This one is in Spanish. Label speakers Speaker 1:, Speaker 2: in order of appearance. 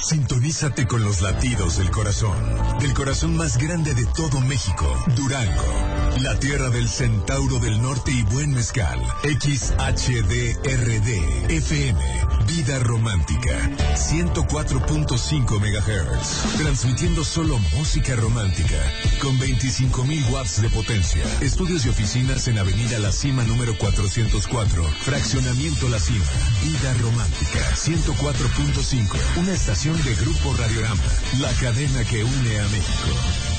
Speaker 1: Sintonízate con los latidos del corazón más grande de todo México, Durango, la tierra del centauro del norte y buen mezcal. XHDRD FM, Vida Romántica, 104.5 MHz, transmitiendo solo música romántica, con 25,000 watts de potencia. Estudios y oficinas en Avenida La Cima número 404, Fraccionamiento La Cima. Vida Romántica, 104.5, una estación de Grupo Radiorama, la cadena que une a México.